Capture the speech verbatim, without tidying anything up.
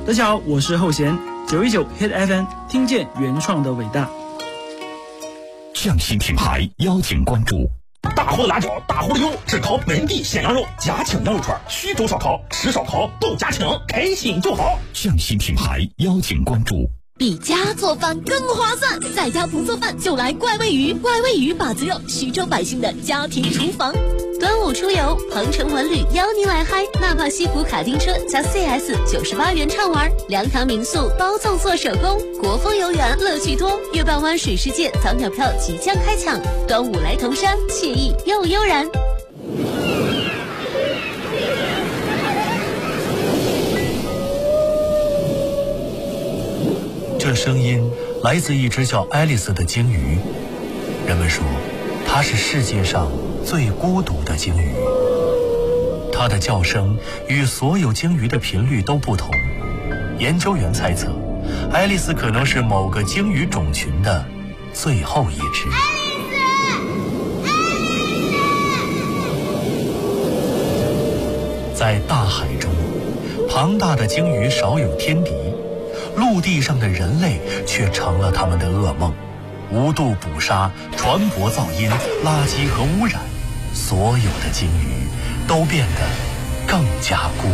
大家好，我是后弦，九一九 Hit F M， 听见原创的伟大。 匠心品牌邀请关注。 大货的辣椒，大货的油，只烤本地鲜羊肉，家庭羊肉串，徐州烧烤，吃烧烤都家庭，开心就好。 匠心品牌邀请关注。 比家做饭更划算，在家不做饭就来怪味鱼，怪味鱼把子肉，徐州百姓的家庭厨房。端午出游，鹏程文旅邀您来嗨，纳帕西湖卡丁车加 C S 九十八元畅玩，粮堂民宿包粽做手工，国风游园乐趣多。月半湾水世界早鸟票即将开抢，端午来铜山，惬意又悠然。 这声音来自一只叫爱丽丝的鲸鱼，人们说它是世界上最孤独的鲸鱼。它的叫声与所有鲸鱼的频率都不同，研究员猜测爱丽丝可能是某个鲸鱼种群的最后一只。在大海中，庞大的鲸鱼少有天敌，陆地上的人类却成了他们的噩梦。无度捕杀、船舶噪音、垃圾和污染，所有的鲸鱼都变得更加孤